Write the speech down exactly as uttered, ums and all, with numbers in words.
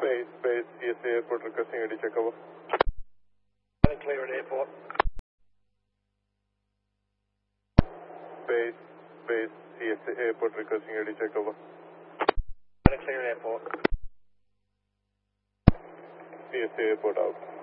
Base, base, C S A airport requesting A D check over. Running clear at airport. Base, base, C S A airport requesting A D check over. Running clear at airport. C S A airport out.